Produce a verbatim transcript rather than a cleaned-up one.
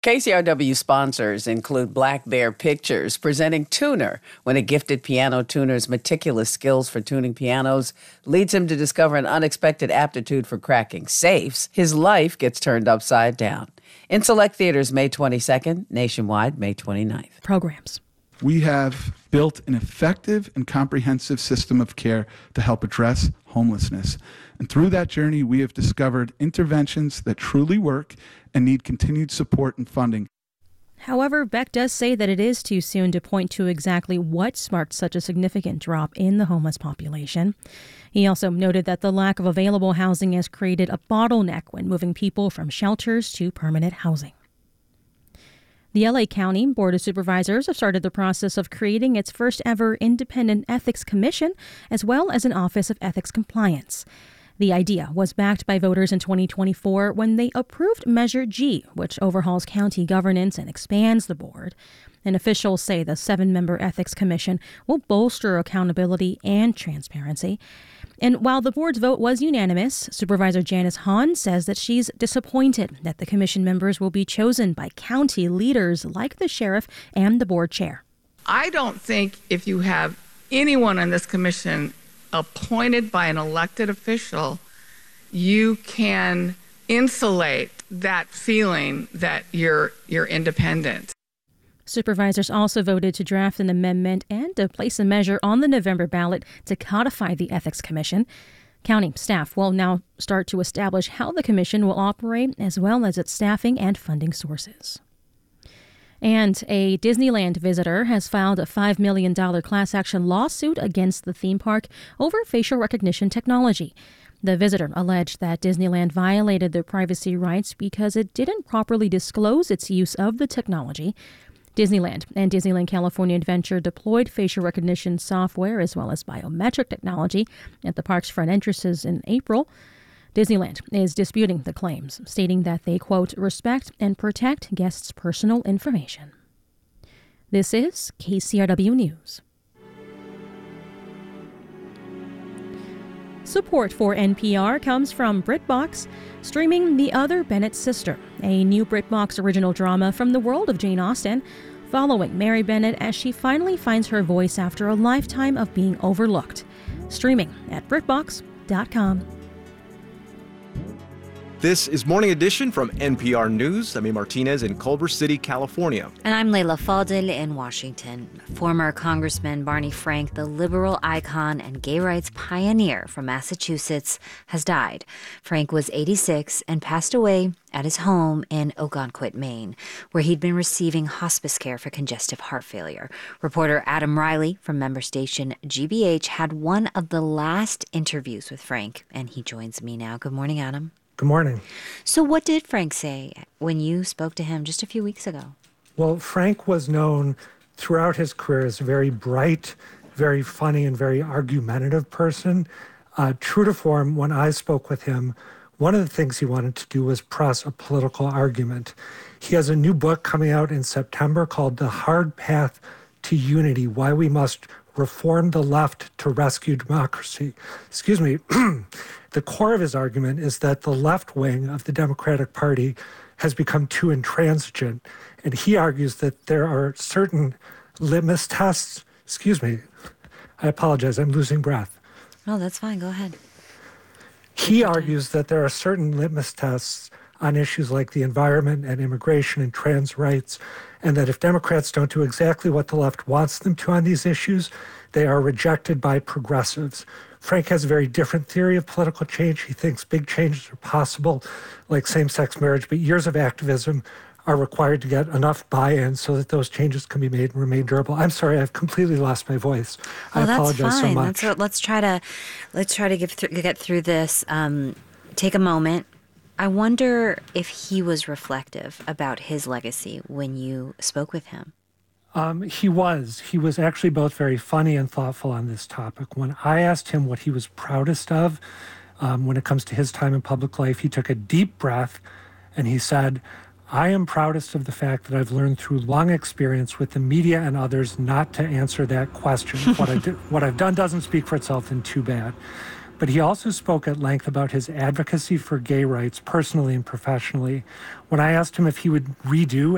K C R W sponsors include Black Bear Pictures, presenting Tuner, when a gifted piano tuner's meticulous skills for tuning pianos leads him to discover an unexpected aptitude for cracking safes. His life gets turned upside down. In select theaters May twenty-second, nationwide May twenty-ninth. Programs. We have built an effective and comprehensive system of care to help address homelessness. And through that journey, we have discovered interventions that truly work and need continued support and funding. However, Beck does say that it is too soon to point to exactly what sparked such a significant drop in the homeless population. He also noted that the lack of available housing has created a bottleneck when moving people from shelters to permanent housing. The L A County Board of Supervisors have started the process of creating its first ever independent ethics commission, as well as an Office of Ethics Compliance. The idea was backed by voters in twenty twenty-four when they approved Measure G, which overhauls county governance and expands the board. And officials say the seven-member Ethics Commission will bolster accountability and transparency. And while the board's vote was unanimous, Supervisor Janice Hahn says that she's disappointed that the commission members will be chosen by county leaders like the sheriff and the board chair. I don't think if you have anyone on this commission appointed by an elected official, you can insulate that feeling that you're you're independent. Supervisors also voted to draft an amendment and to place a measure on the November ballot to codify the Ethics Commission. County staff will now start to establish how the commission will operate, as well as its staffing and funding sources. And a Disneyland visitor has filed a five million dollars class action lawsuit against the theme park over facial recognition technology. The visitor alleged that Disneyland violated their privacy rights because it didn't properly disclose its use of the technology. Disneyland and Disneyland California Adventure deployed facial recognition software as well as biometric technology at the park's front entrances in April. Disneyland is disputing the claims, stating that they, quote, respect and protect guests' personal information. This is K C R W News. Support for N P R comes from BritBox, streaming The Other Bennet's Sister, a new BritBox original drama from the world of Jane Austen, following Mary Bennet as she finally finds her voice after a lifetime of being overlooked. Streaming at Britbox dot com. This is Morning Edition from N P R News. I'm A. Martinez in Culver City, California. And I'm Leila Fadel in Washington. Former Congressman Barney Frank, the liberal icon and gay rights pioneer from Massachusetts, has died. Frank was eighty-six and passed away at his home in Ogunquit, Maine, where he'd been receiving hospice care for congestive heart failure. Reporter Adam Riley from member station G B H had one of the last interviews with Frank, and he joins me now. Good morning, Adam. Good morning. So what did Frank say when you spoke to him just a few weeks ago? Well, Frank was known throughout his career as a very bright, very funny, and very argumentative person. Uh, true to form, when I spoke with him, one of the things he wanted to do was press a political argument. He has a new book coming out in September called The Hard Path to Unity, Why We Must Reform the Left to Rescue Democracy. Excuse me. The core of his argument is that the left wing of the Democratic Party has become too intransigent. And he argues that there are certain litmus tests. Excuse me. I apologize. I'm losing breath. No, that's fine. Go ahead. He argues that there are certain litmus tests on issues like the environment and immigration and trans rights, and that if Democrats don't do exactly what the left wants them to on these issues, they are rejected by progressives. Frank has a very different theory of political change. He thinks big changes are possible, like same-sex marriage, but years of activism are required to get enough buy-in so that those changes can be made and remain durable. I'm sorry, I've completely lost my voice. Well, I apologize that's fine. so much. That's what, let's try to let's try to get through, get through this. Um, take a moment. I wonder if he was reflective about his legacy when you spoke with him. Um, he was. He was actually both very funny and thoughtful on this topic. When I asked him what he was proudest of um, when it comes to his time in public life, he took a deep breath and he said, I am proudest of the fact that I've learned through long experience with the media and others not to answer that question. What, I did, what I've done doesn't speak for itself, and too bad. But he also spoke at length about his advocacy for gay rights personally and professionally. When I asked him if he would redo